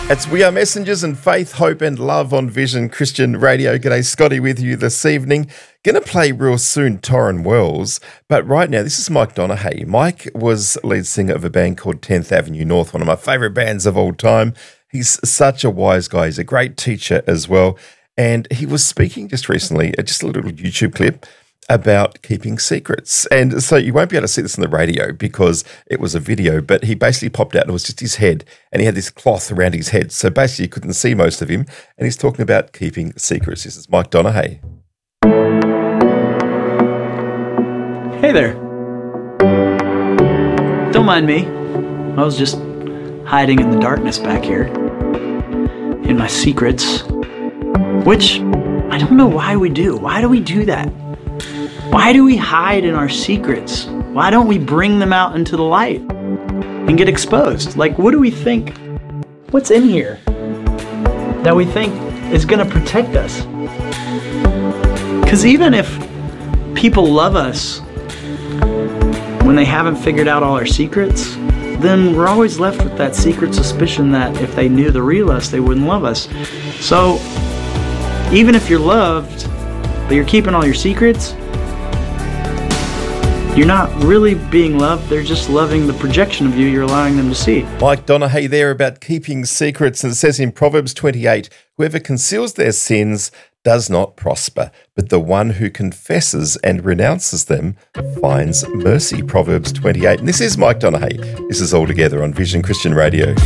We are messengers and faith, hope and love on Vision Christian Radio. G'day, Scotty with you this evening. Going to play real soon Torrin Wells, but right now this is Mike Donaghy. Mike was lead singer of a band called 10th Avenue North, one of my favourite bands of all time. He's such a wise guy. He's a great teacher as well. And he was speaking just recently, just a little YouTube clip, about keeping secrets. And so you won't be able to see this on the radio because it was a video, but he basically popped out and it was just his head and he had this cloth around his head. So basically you couldn't see most of him. And he's talking about keeping secrets. This is Mike Donaghy. Hey there. Don't mind me. I was just hiding in the darkness back here. In my secrets. Which I don't know why we do. Why do we do that? Why do we hide in our secrets? Why don't we bring them out into the light and get exposed? Like, what do we think? What's in here that we think is going to protect us? Because even if people love us when they haven't figured out all our secrets, then we're always left with that secret suspicion that if they knew the real us, they wouldn't love us. So even if you're loved, but you're keeping all your secrets, you're not really being loved. They're just loving the projection of you you're allowing them to see. Mike Donaghy there about keeping secrets. And it says in Proverbs 28, whoever conceals their sins does not prosper, but the one who confesses and renounces them finds mercy. Proverbs 28. And this is Mike Donaghy. This is All Together on Vision Christian Radio.